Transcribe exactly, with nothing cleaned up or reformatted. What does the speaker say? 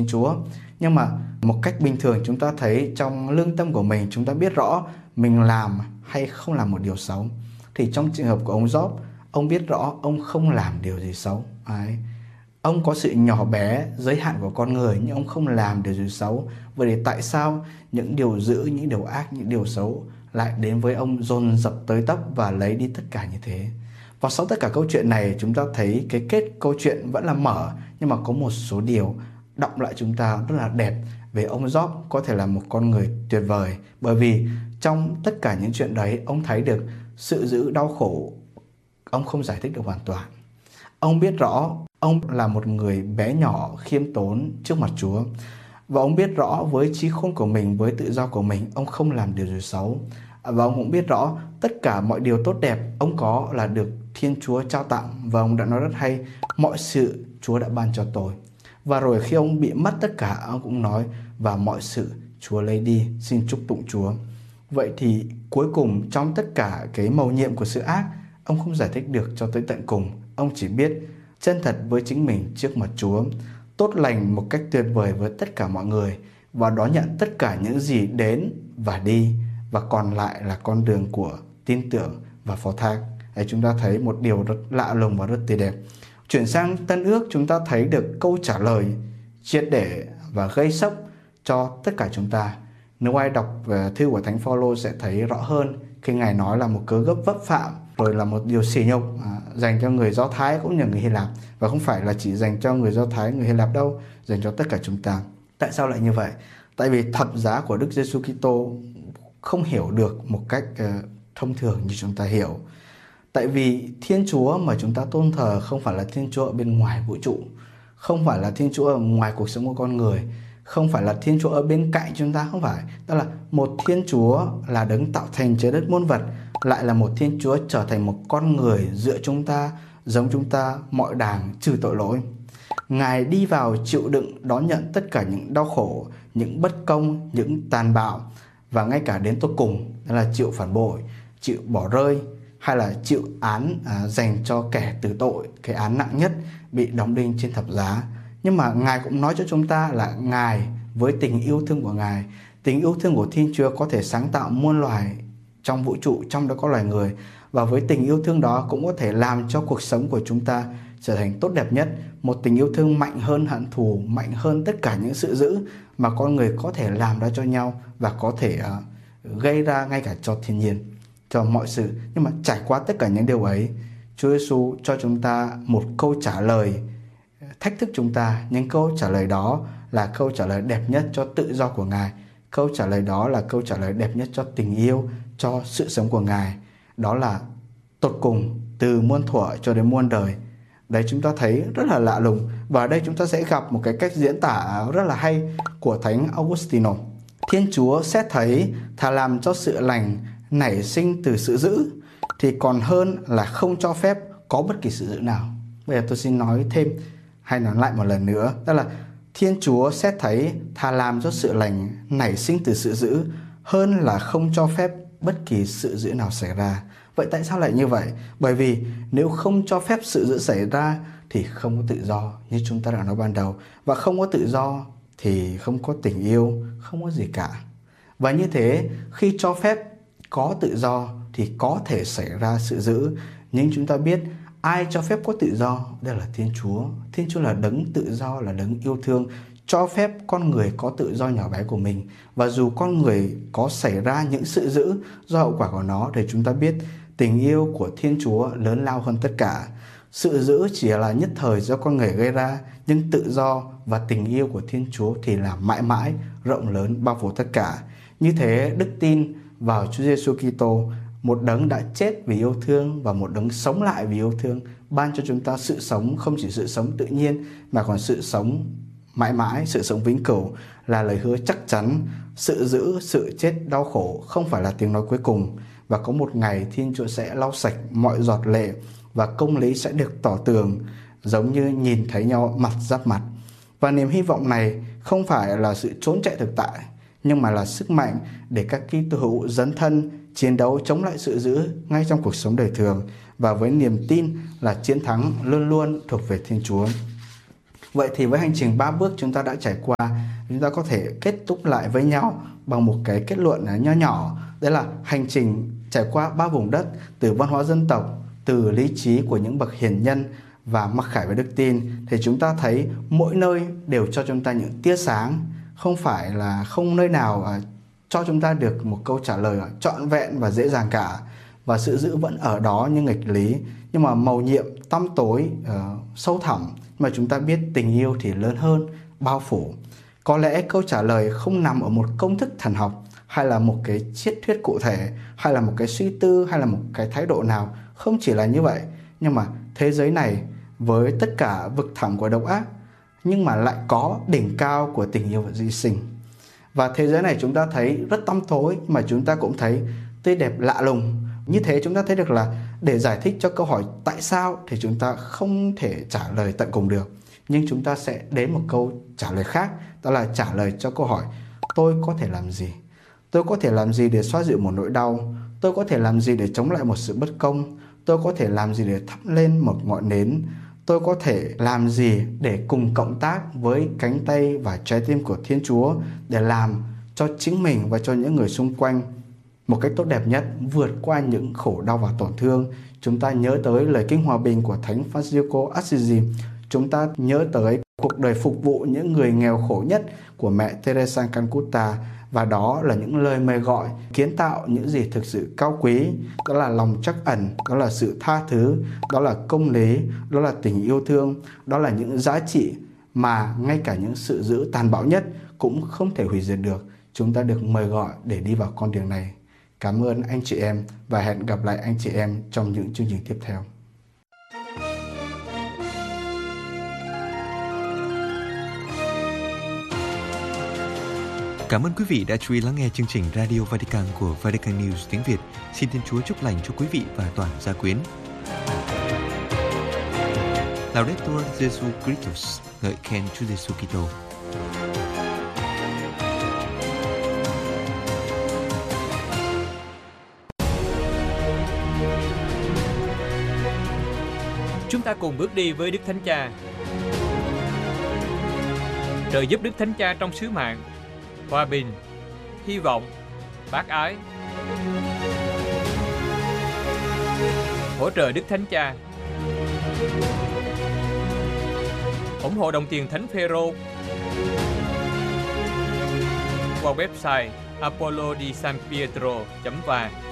Thiên Chúa. Nhưng mà một cách bình thường chúng ta thấy trong lương tâm của mình, chúng ta biết rõ mình làm hay không làm một điều xấu. Thì trong trường hợp của ông Job, ông biết rõ ông không làm điều gì xấu. Đấy. Ông có sự nhỏ bé, giới hạn của con người, nhưng ông không làm điều gì xấu. Vậy thì tại sao những điều dữ, những điều ác, những điều xấu lại đến với ông dồn dập tới tấp và lấy đi tất cả như thế? Và sau tất cả câu chuyện này, chúng ta thấy cái kết câu chuyện vẫn là mở, nhưng mà có một số điều đọng lại chúng ta rất là đẹp về ông Job có thể là một con người tuyệt vời. Bởi vì trong tất cả những chuyện đấy, ông thấy được sự dữ đau khổ, ông không giải thích được hoàn toàn. Ông biết rõ ông là một người bé nhỏ khiêm tốn trước mặt Chúa. Và ông biết rõ với trí khôn của mình, với tự do của mình, ông không làm điều gì xấu. Và ông cũng biết rõ tất cả mọi điều tốt đẹp ông có là được Thiên Chúa trao tặng. Và ông đã nói rất hay, mọi sự Chúa đã ban cho tôi. Và rồi khi ông bị mất tất cả, ông cũng nói, và mọi sự Chúa lấy đi, xin chúc tụng Chúa. Vậy thì cuối cùng trong tất cả cái mầu nhiệm của sự ác, ông không giải thích được cho tới tận cùng. Ông chỉ biết chân thật với chính mình trước mặt Chúa, tốt lành một cách tuyệt vời với tất cả mọi người, và đón nhận tất cả những gì đến và đi, và còn lại là con đường của tin tưởng và phó thác. Đấy, chúng ta thấy một điều rất lạ lùng và rất tuyệt đẹp. Chuyển sang Tân Ước, chúng ta thấy được câu trả lời triệt để và gây sốc cho tất cả chúng ta. Nếu ai đọc về thư của Thánh Phaolô sẽ thấy rõ hơn khi Ngài nói là một cớ gấp vấp phạm, rồi là một điều sỉ nhục à, dành cho người Do Thái cũng như người Hy Lạp. Và không phải là chỉ dành cho người Do Thái, người Hy Lạp đâu, dành cho tất cả chúng ta. Tại sao lại như vậy? Tại vì thập giá của Đức Giêsu Kitô không hiểu được một cách uh, thông thường như chúng ta hiểu. Tại vì Thiên Chúa mà chúng ta tôn thờ không phải là Thiên Chúa ở bên ngoài vũ trụ, không phải là Thiên Chúa ở ngoài cuộc sống của con người, không phải là Thiên Chúa ở bên cạnh chúng ta, không phải. Đó là một Thiên Chúa là đấng tạo thành trái đất muôn vật, lại là một Thiên Chúa trở thành một con người giữa chúng ta, giống chúng ta, mọi đàng trừ tội lỗi. Ngài đi vào chịu đựng đón nhận tất cả những đau khổ, những bất công, những tàn bạo, và ngay cả đến tối cùng, đó là chịu phản bội, chịu bỏ rơi, hay là chịu án à, dành cho kẻ tử tội, cái án nặng nhất, bị đóng đinh trên thập giá. Nhưng mà Ngài cũng nói cho chúng ta là Ngài với tình yêu thương của Ngài, tình yêu thương của Thiên Chúa có thể sáng tạo muôn loài trong vũ trụ, trong đó có loài người. Và với tình yêu thương đó cũng có thể làm cho cuộc sống của chúng ta trở thành tốt đẹp nhất. Một tình yêu thương mạnh hơn hận thù, mạnh hơn tất cả những sự dữ mà con người có thể làm ra cho nhau, và có thể uh, gây ra ngay cả cho thiên nhiên, cho mọi sự. Nhưng mà trải qua tất cả những điều ấy, Chúa Giêsu cho chúng ta một câu trả lời thách thức chúng ta. Nhưng câu trả lời đó là câu trả lời đẹp nhất cho tự do của Ngài. Câu trả lời đó là câu trả lời đẹp nhất cho tình yêu, cho sự sống của Ngài. Đó là tột cùng, từ muôn thuở cho đến muôn đời. Đấy, chúng ta thấy rất là lạ lùng. Và ở đây chúng ta sẽ gặp một cái cách diễn tả rất là hay của Thánh Augustino. Thiên Chúa xét thấy thà làm cho sự lành nảy sinh từ sự dữ thì còn hơn là không cho phép có bất kỳ sự dữ nào. Bây giờ tôi xin nói thêm hay nói lại một lần nữa. Đó là Thiên Chúa xét thấy thà làm cho sự lành nảy sinh từ sự dữ hơn là không cho phép bất kỳ sự dữ nào xảy ra. Vậy tại sao lại như vậy? Bởi vì nếu không cho phép sự dữ xảy ra thì không có tự do, như chúng ta đã nói ban đầu. Và không có tự do thì không có tình yêu, không có gì cả. Và như thế, khi cho phép có tự do thì có thể xảy ra sự dữ. Nhưng chúng ta biết ai cho phép có tự do? Đây là Thiên Chúa. Thiên Chúa là đấng tự do, là đấng yêu thương, cho phép con người có tự do nhỏ bé của mình. Và dù con người có xảy ra những sự dữ do hậu quả của nó, thì chúng ta biết tình yêu của Thiên Chúa lớn lao hơn tất cả. Sự dữ chỉ là nhất thời do con người gây ra, nhưng tự do và tình yêu của Thiên Chúa thì là mãi mãi, rộng lớn, bao phủ tất cả. Như thế, đức tin vào Chúa Giêsu Kitô, một đấng đã chết vì yêu thương và một đấng sống lại vì yêu thương, ban cho chúng ta sự sống, không chỉ sự sống tự nhiên mà còn sự sống mãi mãi, sự sống vĩnh cửu, là lời hứa chắc chắn. Sự dữ, sự chết, đau khổ không phải là tiếng nói cuối cùng, và có một ngày Thiên Chúa sẽ lau sạch mọi giọt lệ và công lý sẽ được tỏ tường, giống như nhìn thấy nhau mặt giáp mặt. Và niềm hy vọng này không phải là sự trốn chạy thực tại, nhưng mà là sức mạnh để các Kitô hữu dấn thân chiến đấu chống lại sự dữ ngay trong cuộc sống đời thường, và với niềm tin là chiến thắng luôn luôn thuộc về Thiên Chúa. Vậy thì với hành trình ba bước chúng ta đã trải qua, chúng ta có thể kết thúc lại với nhau bằng một cái kết luận nho nhỏ. Đấy là hành trình trải qua ba vùng đất, từ văn hóa dân tộc, từ lý trí của những bậc hiền nhân và mặc khải với đức tin, thì chúng ta thấy mỗi nơi đều cho chúng ta những tia sáng. Không phải là không nơi nào cho chúng ta được một câu trả lời trọn vẹn và dễ dàng cả, và sự giữ vẫn ở đó như nghịch lý, nhưng mà màu nhiệm tăm tối uh, sâu thẳm, mà chúng ta biết tình yêu thì lớn hơn, bao phủ. Có lẽ câu trả lời không nằm ở một công thức thần học, hay là một cái triết thuyết cụ thể, hay là một cái suy tư, hay là một cái thái độ nào. Không chỉ là như vậy, nhưng mà thế giới này với tất cả vực thẳm của độc ác, nhưng mà lại có đỉnh cao của tình yêu và hy sinh. Và thế giới này chúng ta thấy rất tăm tối, mà chúng ta cũng thấy tươi đẹp lạ lùng. Như thế chúng ta thấy được là để giải thích cho câu hỏi tại sao thì chúng ta không thể trả lời tận cùng được. Nhưng chúng ta sẽ đến một câu trả lời khác, đó là trả lời cho câu hỏi tôi có thể làm gì? Tôi có thể làm gì để xoa dịu một nỗi đau? Tôi có thể làm gì để chống lại một sự bất công? Tôi có thể làm gì để thắp lên một ngọn nến? Tôi có thể làm gì để cùng cộng tác với cánh tay và trái tim của Thiên Chúa để làm cho chính mình và cho những người xung quanh một cách tốt đẹp nhất, vượt qua những khổ đau và tổn thương? Chúng ta nhớ tới lời kinh hòa bình của Thánh Francisco Assisi. Chúng ta nhớ tới cuộc đời phục vụ những người nghèo khổ nhất của mẹ Teresa Calcutta, và đó là những lời mời gọi kiến tạo những gì thực sự cao quý. Đó là lòng trắc ẩn, đó là sự tha thứ, đó là công lý, đó là tình yêu thương. Đó là những giá trị mà ngay cả những sự dữ tàn bạo nhất cũng không thể hủy diệt được. Chúng ta được mời gọi để đi vào con đường này. Cảm ơn anh chị em và hẹn gặp lại anh chị em trong những chương trình tiếp theo. Cảm ơn quý vị đã chú ý lắng nghe chương trình Radio Vatican của Vatican News tiếng Việt. Xin Thiên Chúa chúc lành cho quý vị và toàn gia quyến. Laudetur Jesu Christus, ngợi khen Chúa Giêsu Kitô. Chúng ta cùng bước đi với Đức Thánh Cha. Trợ giúp Đức Thánh Cha trong sứ mạng hòa bình, hy vọng, bác ái. Hỗ trợ Đức Thánh Cha. ủng hộ đồng tiền Thánh Phêrô qua website apollo di san pietro chấm vàng.